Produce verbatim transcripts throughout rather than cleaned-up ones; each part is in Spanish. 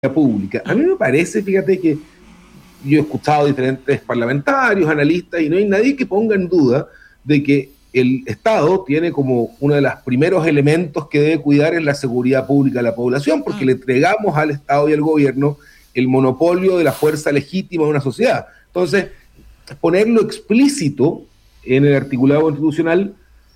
pública. A mí me parece, fíjate que yo he escuchado a diferentes parlamentarios, analistas, y no hay nadie que ponga en duda de que el Estado tiene como uno de los primeros elementos que debe cuidar en la seguridad pública de la población, porque le entregamos al Estado y al gobierno el monopolio de la fuerza legítima de una sociedad. Entonces, ponerlo explícito en el articulado constitucional,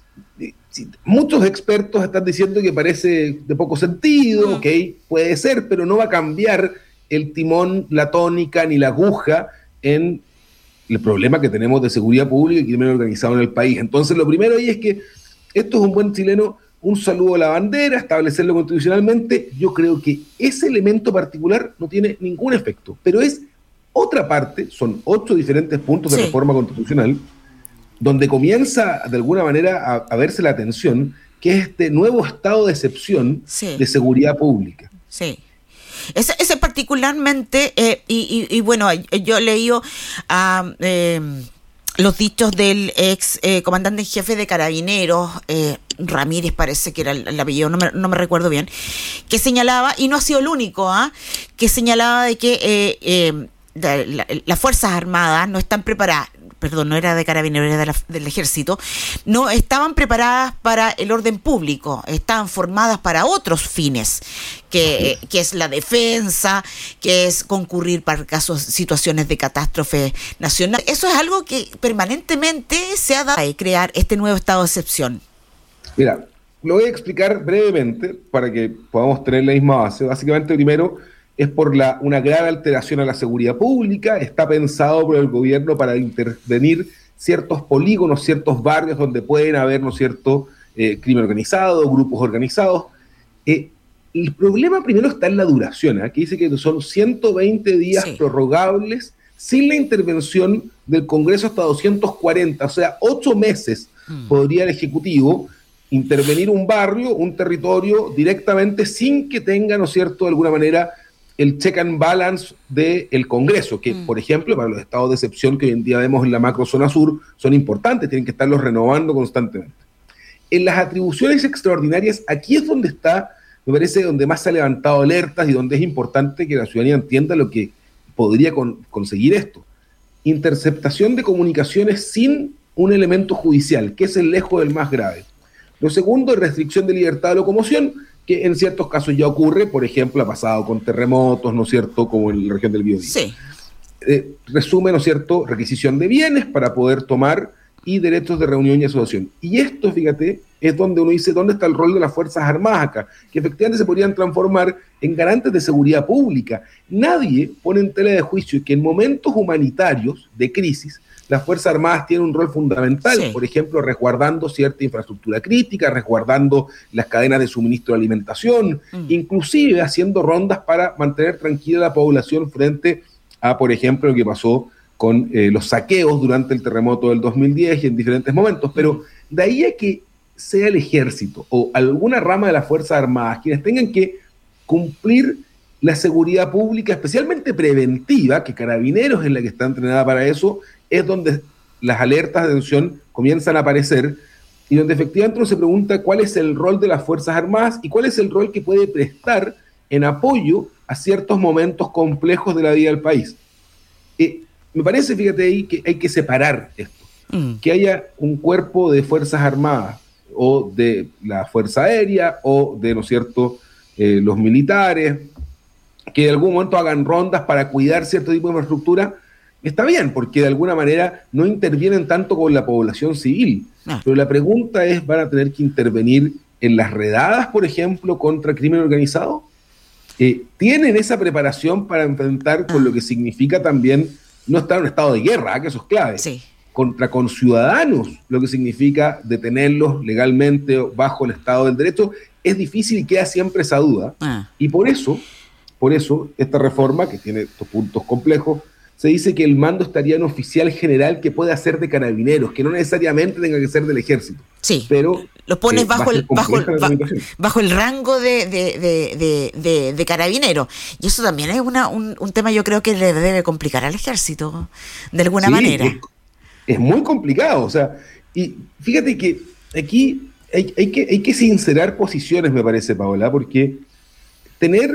muchos expertos están diciendo que parece de poco sentido, ok, puede ser, pero no va a cambiar el timón, la tónica ni la aguja en el problema que tenemos de seguridad pública y crimen organizado en el país. Entonces, lo primero ahí es que esto es un buen chileno, un saludo a la bandera, establecerlo constitucionalmente. Yo creo que ese elemento particular no tiene ningún efecto, pero es otra parte, son ocho diferentes puntos de sí. reforma constitucional, donde comienza de alguna manera a, a verse la tensión, que es este nuevo estado de excepción sí. de seguridad pública. Sí. Ese, ese particularmente, eh, y, y, y bueno, yo he leído uh, eh, los dichos del ex eh, comandante en jefe de Carabineros, eh, Ramírez parece que era el, el apellido, no me, no me recuerdo bien, que señalaba, y no ha sido el único, ¿ah? ¿eh? que señalaba de que eh, eh, de, la, las Fuerzas Armadas no están preparadas, perdón, no era de Carabineros, era de la, del Ejército, no estaban preparadas para el orden público, estaban formadas para otros fines, que, que es la defensa, que es concurrir para casos, situaciones de catástrofe nacional. Eso es algo que permanentemente se ha dado a crear este nuevo estado de excepción. Mira, lo voy a explicar brevemente para que podamos tener la misma base. Básicamente, primero, es por la, una grave alteración a la seguridad pública, está pensado por el gobierno para intervenir ciertos polígonos, ciertos barrios donde pueden haber, ¿no es cierto?, eh, crimen organizado, grupos organizados. Eh, el problema primero está en la duración, ¿eh? que dice que son ciento veinte días sí. prorrogables sin la intervención del Congreso hasta doscientos cuarenta, o sea, ocho meses mm. podría el Ejecutivo intervenir un barrio, un territorio directamente sin que tenga, ¿no es cierto?, de alguna manera el check and balance del Congreso, que, mm. por ejemplo, para los estados de excepción que hoy en día vemos en la macrozona sur, son importantes, tienen que estarlos renovando constantemente. En las atribuciones extraordinarias, aquí es donde está, me parece, donde más se ha levantado alertas y donde es importante que la ciudadanía entienda lo que podría con, conseguir esto. Interceptación de comunicaciones sin un elemento judicial, que es el lejos del más grave. Lo segundo es restricción de libertad de locomoción, que en ciertos casos ya ocurre, por ejemplo, ha pasado con terremotos, ¿no es cierto?, como en la región del Biobío. Sí. Eh, resume, ¿no es cierto?, requisición de bienes para poder tomar y derechos de reunión y asociación. Y esto, fíjate, es donde uno dice, ¿dónde está el rol de las Fuerzas Armadas acá? Que efectivamente se podrían transformar en garantes de seguridad pública. Nadie pone en tela de juicio que en momentos humanitarios de crisis, las Fuerzas Armadas tienen un rol fundamental, sí. por ejemplo, resguardando cierta infraestructura crítica, resguardando las cadenas de suministro de alimentación, mm. inclusive haciendo rondas para mantener tranquila la población frente a, por ejemplo, lo que pasó con eh, los saqueos durante el terremoto del dos mil diez y en diferentes momentos. Pero de ahí a que sea el Ejército o alguna rama de las Fuerzas Armadas quienes tengan que cumplir la seguridad pública, especialmente preventiva, que Carabineros es la que está entrenada para eso, es donde las alertas de atención comienzan a aparecer y donde efectivamente uno se pregunta cuál es el rol de las Fuerzas Armadas y cuál es el rol que puede prestar en apoyo a ciertos momentos complejos de la vida del país. Eh, me parece, fíjate ahí, que hay que separar esto. Mm. Que haya un cuerpo de Fuerzas Armadas o de la Fuerza Aérea o de, ¿no es cierto?, eh, los militares, que de algún momento hagan rondas para cuidar cierto tipo de infraestructura. Está bien, porque de alguna manera no intervienen tanto con la población civil. No. Pero la pregunta es, ¿van a tener que intervenir en las redadas, por ejemplo, contra crimen organizado? Eh, ¿Tienen esa preparación para enfrentar con lo que significa también no estar en un estado de guerra, que eso es clave? Sí. Contra conciudadanos, lo que significa detenerlos legalmente bajo el Estado del Derecho, es difícil y queda siempre esa duda. Ah. Y por eso, por eso, esta reforma, que tiene estos puntos complejos, se dice que el mando estaría en oficial general que puede hacer de Carabineros, que no necesariamente tenga que ser del Ejército. Sí, pero lo pones eh, bajo, el, bajo, el, bajo el rango de, de, de, de, de, de Carabineros. Y eso también es una, un, un tema, yo creo que le debe complicar al Ejército, de alguna sí, manera. Es, es muy complicado, o sea, y fíjate que aquí hay, hay, que, hay que sincerar posiciones, me parece, Paola, porque tener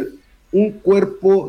un cuerpo